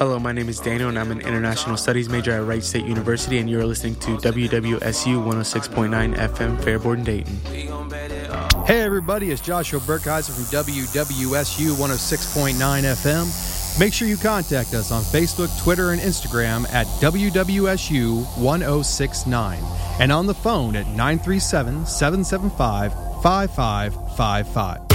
Hello, my name is Daniel, and I'm an international studies major at Wright State University, and you're listening to WWSU 106.9 FM, Fairborn, Dayton. Hey, everybody, it's Joshua Burkheiser from WWSU 106.9 FM. Make sure you contact us on Facebook, Twitter, and Instagram at WWSU 1069 and on the phone at 937-775-5555.